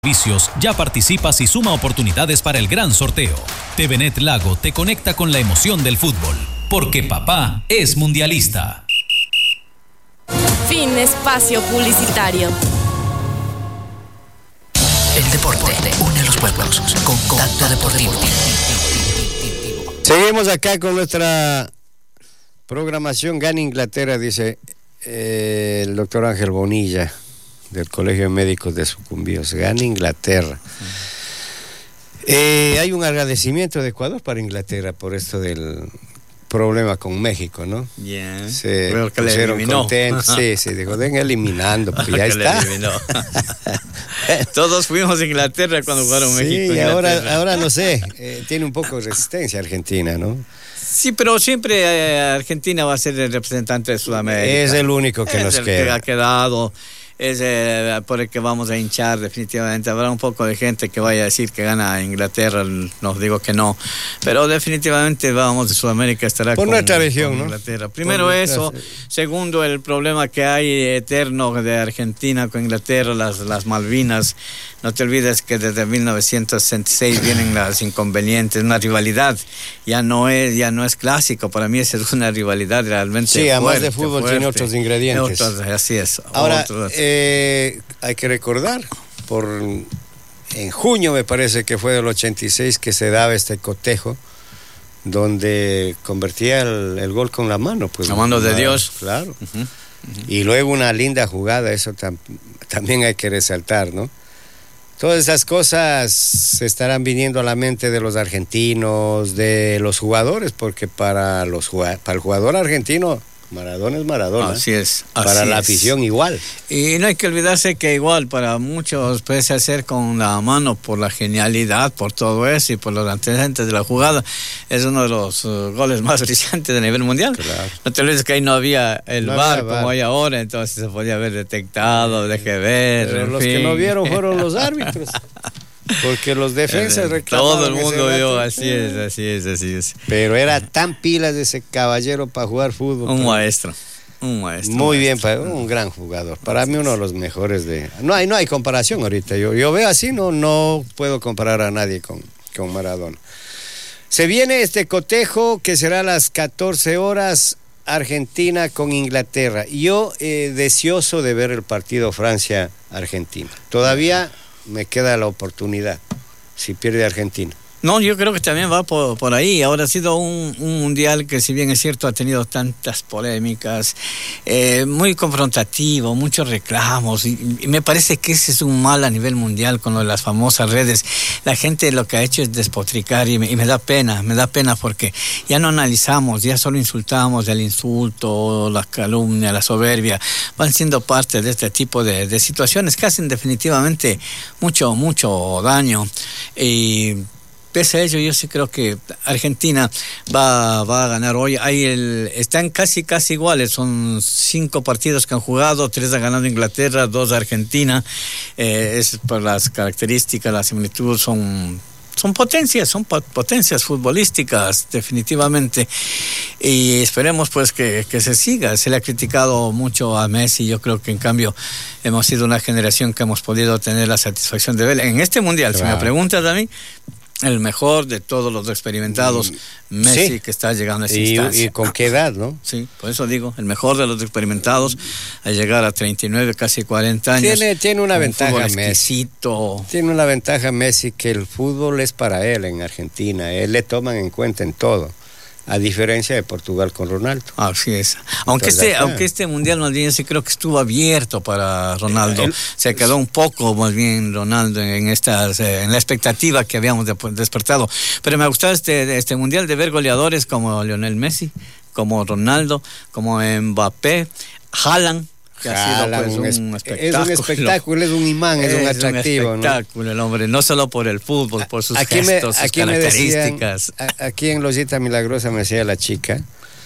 Servicios, ya participas y suma oportunidades para el gran sorteo. TVNet Lago te conecta con la emoción del fútbol, porque papá es mundialista. Fin espacio publicitario. El deporte une a los pueblos con Contacto Deportivo. Seguimos acá con nuestra programación. Gana Inglaterra, dice el doctor Ángel Bonilla, del Colegio de Médicos de Sucumbíos. Gana Inglaterra. Hay un agradecimiento de Ecuador para Inglaterra por esto del problema con México, ¿no? Yeah. Se Creo que pusieron le eliminó. contentos. Sí, dijo, ven eliminando, porque ya está. Todos fuimos a Inglaterra cuando jugaron México. Sí, ahora no sé, tiene un poco de resistencia Argentina, ¿no? Sí, pero siempre Argentina va a ser el representante de Sudamérica. Es el único que nos queda. queda. Que ha quedado. Es por el que vamos a hinchar definitivamente. Habrá un poco de gente que vaya a decir que gana Inglaterra, no digo que no, pero definitivamente vamos de Sudamérica estará por con nuestra región, ¿no? Inglaterra. Primero eso, segundo el problema que hay eterno de Argentina con Inglaterra, las Malvinas. No te olvides que desde 1966 vienen las inconvenientes, una rivalidad. Ya no es clásico, para mí esa es una rivalidad realmente sí, además fuerte, de fútbol tiene otros ingredientes. Así es. Ahora, hay que recordar, en junio me parece que fue del 86 que se daba este cotejo, donde convertía el gol con la mano. Pues, la mano de Dios. Claro. Y luego una linda jugada, eso también hay que resaltar, ¿no? Todas esas cosas se estarán viniendo a la mente de los argentinos, de los jugadores, porque para el jugador argentino, Maradona es Maradona. Así es. Para la afición igual. Y no hay que olvidarse que igual para muchos puede hacer con la mano por la genialidad, por todo eso y por los antecedentes de la jugada. Es uno de los goles más brillantes a nivel mundial. Claro. No te olvides que ahí no había el VAR como hay ahora, entonces se podía haber detectado, deje ver. Pero los que no vieron fueron los árbitros. Porque los defensas reclamaron. Todo el mundo vio, así es. Pero era tan pilas de ese caballero para jugar fútbol. Un maestro. Muy bien, un gran jugador. Para mí uno de los mejores de... No hay comparación ahorita. Yo veo así, no puedo comparar a nadie con Maradona. Se viene este cotejo que será a las 14 horas, Argentina con Inglaterra. Yo deseoso de ver el partido Francia-Argentina. Todavía me queda la oportunidad si pierde Argentina. No, yo creo que también va por ahí. Ahora ha sido un mundial que, si bien es cierto, ha tenido tantas polémicas, muy confrontativo, muchos reclamos, y me parece que ese es un mal a nivel mundial con lo de las famosas redes. La gente lo que ha hecho es despotricar y me da pena porque ya no analizamos, ya solo insultamos. El insulto, la calumnia, la soberbia van siendo parte de este tipo de situaciones que hacen definitivamente mucho daño. Y pese a ello, yo sí creo que Argentina va a ganar hoy. Están casi iguales. Son 5 partidos que han jugado, 3 ha ganado Inglaterra, 2 Argentina. Es por las características, la similitud, son potencias futbolísticas, definitivamente. Y esperemos pues que se siga. Se le ha criticado mucho a Messi. Yo creo que en cambio hemos sido una generación que hemos podido tener la satisfacción de ver en este mundial. Claro. Si me preguntas a mí, el mejor de todos los experimentados, Messi, sí, que está llegando a esa instancia. ¿Y con qué edad, no? Sí, por eso digo, el mejor de los experimentados, al llegar a 39, casi 40 años. Tiene una ventaja Messi. Exquisito. Tiene una ventaja Messi, que el fútbol es para él en Argentina. Él le toman en cuenta en todo. A diferencia de Portugal con Ronaldo. Así es. Aunque este mundial más bien sí creo que estuvo abierto para Ronaldo. Se quedó un poco más bien Ronaldo en la expectativa que habíamos despertado. Pero me gustaba este mundial de ver goleadores como Lionel Messi, como Ronaldo, como Mbappé, Haaland, que ha sido pues un espectáculo. Es un espectáculo, es un imán, es un atractivo. Es un espectáculo, ¿no? El hombre, no solo por el fútbol, por sus gestos, sus características. Aquí en Losita Milagrosa me decía la chica,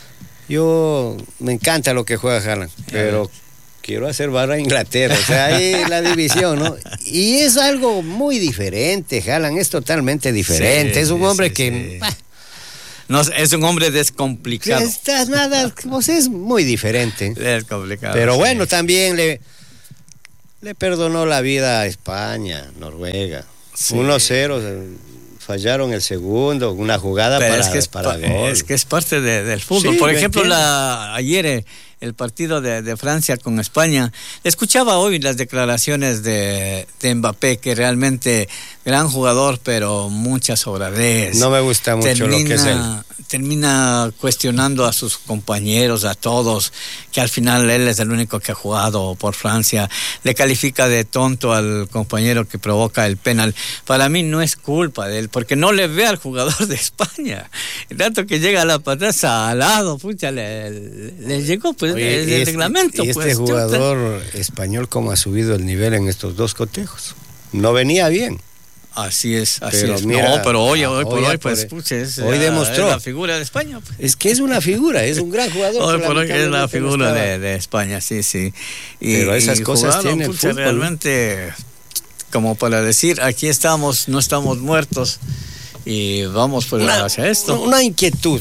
me encanta lo que juega Haaland, pero quiero hacer barra a Inglaterra, o sea, ahí la división, ¿no? Y es algo muy diferente, Haaland es totalmente diferente, es un hombre que... No, es un hombre descomplicado. Es muy diferente. Descomplicado. Pero bueno, también le perdonó la vida a España, Noruega. Sí. 1-0, fallaron el segundo, una jugada Pero para gol. es que es parte del fútbol. Sí, Por yo ejemplo, entiendo. ayer el partido de Francia con España, escuchaba hoy las declaraciones de Mbappé, que realmente gran jugador, pero mucha sobradez. No me gusta mucho lo que es él. Termina cuestionando a sus compañeros, a todos, que al final él es el único que ha jugado por Francia. Le califica de tonto al compañero que provoca el penal. Para mí no es culpa de él, porque no le ve al jugador de España. El rato que llega a la patada al lado, pucha, le llegó pues el reglamento. Y pues, jugador español, ¿cómo ha subido el nivel en estos dos cotejos? No venía bien. Así es. Pero mira, no, pero hoy por hoy, pues, pucha, hoy demostró. es la figura de España. Pues. Es que es una figura, es un gran jugador. Hoy por hoy es la lamentablemente figura no estaba. de España, sí. Pero esas cosas tiene el pucha, fútbol. realmente, como para decir, aquí estamos, no estamos muertos y vamos pues hacia esto. Una inquietud.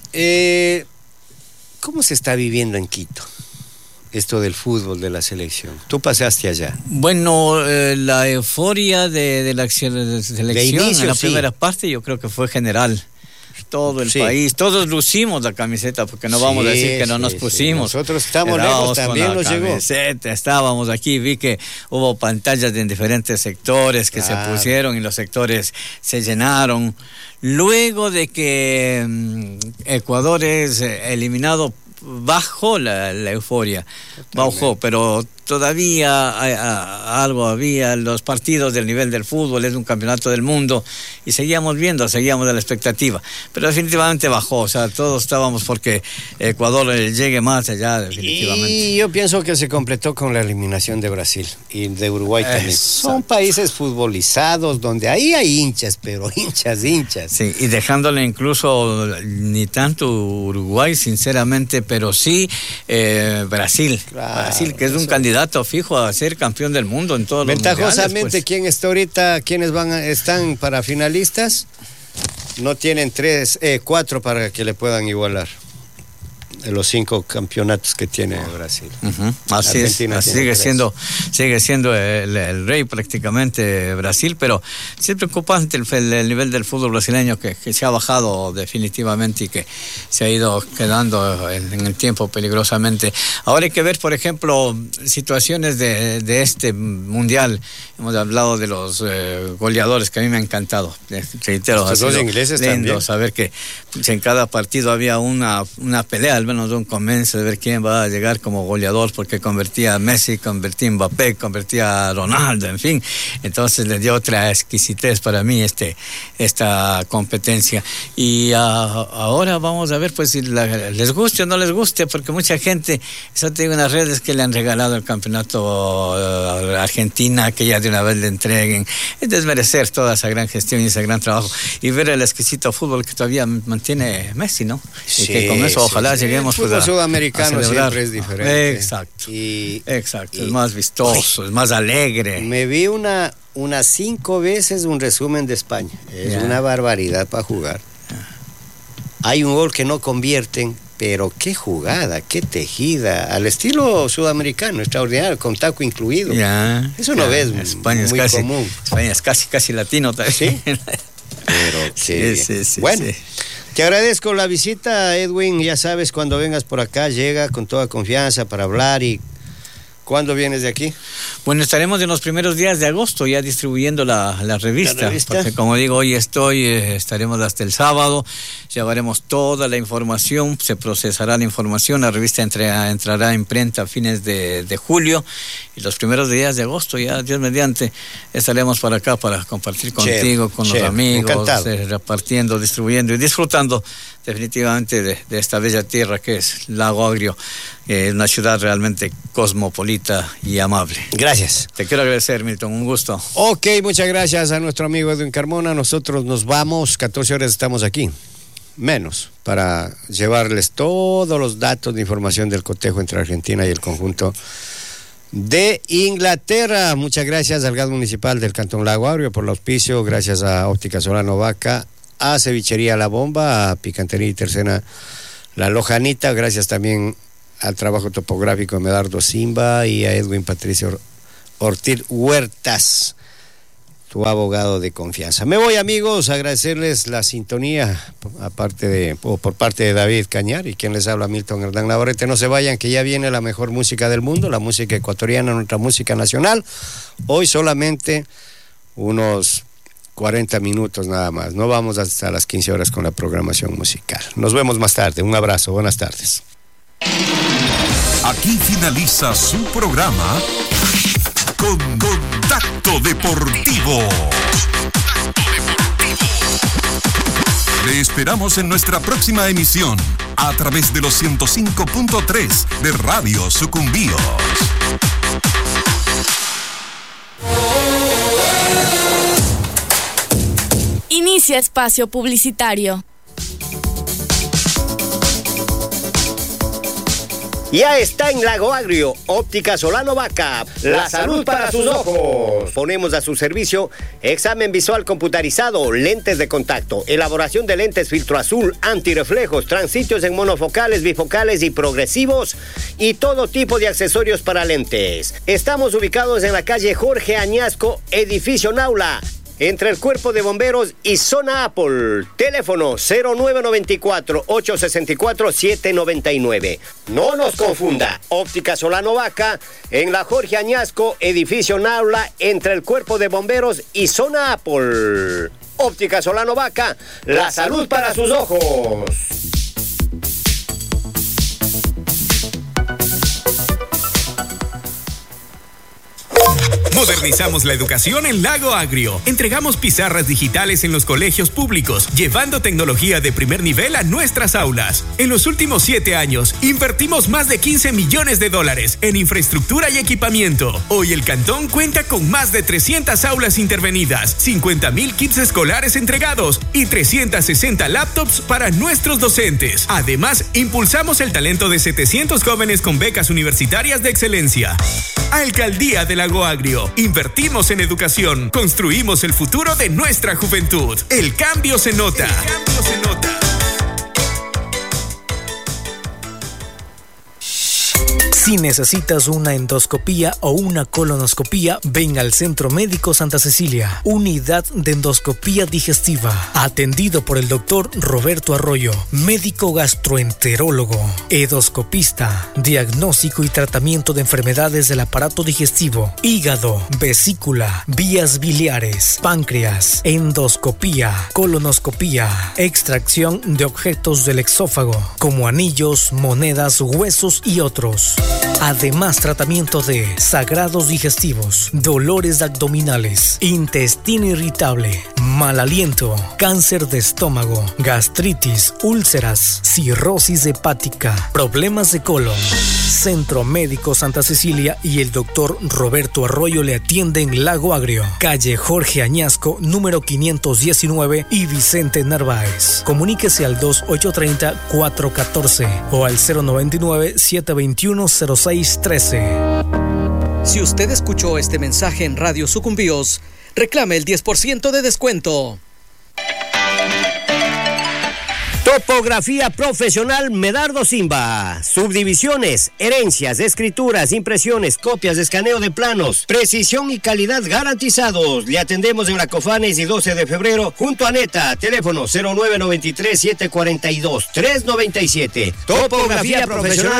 ¿Cómo se está viviendo en Quito esto del fútbol de la selección? Tú pasaste allá. Bueno, la euforia de la selección inicio, en la sí. primera parte yo creo que fue general. Todo el Sí. país, todos lucimos la camiseta, porque no vamos a decir que no nos pusimos. Sí. Nosotros estamos Quedábamos lejos, también con la nos llegó. camiseta, estábamos aquí, vi que hubo pantallas en diferentes sectores que Claro. se pusieron y los sectores se llenaron. Luego de que Ecuador es eliminado, bajó la euforia, bajó, pero todavía algo había, los partidos del nivel del fútbol, es un campeonato del mundo, y seguíamos de la expectativa, pero definitivamente bajó, o sea, todos estábamos porque Ecuador llegue más allá, definitivamente. Y yo pienso que se completó con la eliminación de Brasil y de Uruguay también. Exacto. Son países futbolizados donde ahí hay hinchas, pero hinchas. Sí, y dejándole incluso ni tanto Uruguay, sinceramente, pero sí Brasil. Claro, Brasil, que es un eso. candidato fijo a ser campeón del mundo en todos los mundiales. Ventajosamente, Pues. ¿quién está ahorita? ¿Quiénes están para finalistas? No tienen 4 para que le puedan igualar de los 5 campeonatos que tiene Brasil. Uh-huh. Así Argentina es, tiene sigue siendo el rey prácticamente Brasil, pero sí es preocupante el nivel del fútbol brasileño que se ha bajado definitivamente y que se ha ido quedando en el tiempo peligrosamente. Ahora hay que ver, por ejemplo, situaciones de este mundial. Hemos hablado de los goleadores, que a mí me ha encantado. Reitero, Estos dos ingleses lindo también. saber que en cada partido había una pelea, al menos un convence de ver quién va a llegar como goleador, porque convertía a Messi, convertía a Mbappé, convertía a Ronaldo, en fin. Entonces le dio otra exquisitez para mí esta competencia. Y ahora vamos a ver pues si les guste o no les guste, porque mucha gente, eso te digo en las redes, que le han regalado el campeonato a Argentina, que ya de una vez le entreguen. Es desmerecer toda esa gran gestión y ese gran trabajo, y ver el exquisito fútbol que todavía mantiene Messi, ¿no? Sí, y que con eso ojalá lleguemos el fútbol pues, sudamericano a celebrar. siempre es diferente. Exacto. Y es más vistoso, es más alegre. me vi unas 5 veces un resumen de España. Es una barbaridad para jugar. Hay un gol que no convierten, pero qué jugada, qué tejida, al estilo sudamericano, extraordinario, con taco incluido. Eso no ves España muy es común. España es casi latino también. ¿Sí? Pero sí. bueno, te agradezco la visita, Edwin. Ya sabes, cuando vengas por acá, llega con toda confianza para hablar. ¿Y cuándo vienes de aquí? Bueno, estaremos en los primeros días de agosto ya distribuyendo la revista, porque como digo, hoy estaremos hasta el sábado, llevaremos toda la información, se procesará la información, la revista entrará a imprenta a fines de julio, y los primeros días de agosto, ya Dios mediante, estaremos por acá para compartir contigo, con los amigos, repartiendo, distribuyendo y disfrutando definitivamente de esta bella tierra que es Lago Agrio, una ciudad realmente cosmopolita y amable. Gracias. Te quiero agradecer, Milton, un gusto. Ok, muchas gracias a nuestro amigo Edwin Carmona. Nosotros nos vamos, 14 horas estamos aquí, menos, para llevarles todos los datos de información del cotejo entre Argentina y el conjunto de Inglaterra. Muchas gracias al gas municipal del Cantón Lago Agrio por el auspicio, gracias a Óptica Solano Vaca, a Cevichería La Bomba, a Picantería y Tercena La Lojanita, gracias también al trabajo topográfico de Medardo Simba y a Edwin Patricio Ortiz Huertas, tu abogado de confianza. Me voy, amigos, a agradecerles la sintonía por parte de David Cañar y quien les habla, Milton Hernán Navarrete. No se vayan, que ya viene la mejor música del mundo, la música ecuatoriana, nuestra música nacional. Hoy solamente unos 40 minutos nada más. No vamos hasta las 15 horas con la programación musical. Nos vemos más tarde. Un abrazo. Buenas tardes. Aquí finaliza su programa Contacto Deportivo. Le esperamos en nuestra próxima emisión a través de los 105.3 de Radio Sucumbíos. Inicia espacio publicitario. Ya está en Lago Agrio, Óptica Solano Vaca, la salud para sus ojos. Ponemos a su servicio examen visual computarizado, lentes de contacto, elaboración de lentes filtro azul, antirreflejos, transitios en monofocales, bifocales y progresivos y todo tipo de accesorios para lentes. Estamos ubicados en la calle Jorge Añasco, edificio Naula, entre el Cuerpo de Bomberos y Zona Apple. Teléfono 0994-864-799. No nos confunda. Óptica Solano Vaca en la Jorge Añasco, edificio Naula, entre el Cuerpo de Bomberos y Zona Apple. Óptica Solano Vaca, la salud para sus ojos. Modernizamos la educación en Lago Agrio. Entregamos pizarras digitales en los colegios públicos, llevando tecnología de primer nivel a nuestras aulas. En los últimos 7 años, invertimos más de $15 millones en infraestructura y equipamiento. Hoy el cantón cuenta con más de 300 aulas intervenidas, 50,000 kits escolares entregados y 360 laptops para nuestros docentes. Además, impulsamos el talento de 700 jóvenes con becas universitarias de excelencia. Alcaldía de Lago Agrio. Invertimos en educación. Construimos el futuro de nuestra juventud. El cambio se nota. El cambio se nota. Si necesitas una endoscopía o una colonoscopía, ven al Centro Médico Santa Cecilia, unidad de endoscopía digestiva, atendido por el doctor Roberto Arroyo, médico gastroenterólogo, endoscopista, diagnóstico y tratamiento de enfermedades del aparato digestivo, hígado, vesícula, vías biliares, páncreas, endoscopía, colonoscopía, extracción de objetos del exófago, como anillos, monedas, huesos y otros. Además, tratamiento de sagrados digestivos, dolores abdominales, intestino irritable, mal aliento, cáncer de estómago, gastritis, úlceras, cirrosis hepática, problemas de colon. Centro Médico Santa Cecilia y el doctor Roberto Arroyo le atienden en Lago Agrio, calle Jorge Añasco, número 519 y Vicente Narváez. Comuníquese al 2830-414 o al 099-721-0613. Si usted escuchó este mensaje en Radio Sucumbíos, reclame el 10% de descuento. Topografía profesional Medardo Simba. Subdivisiones, herencias, escrituras, impresiones, copias, escaneo de planos, precisión y calidad garantizados. Le atendemos en la Cofanes y 12 de febrero junto a Neta. Teléfono 0993-742-397. Topografía profesional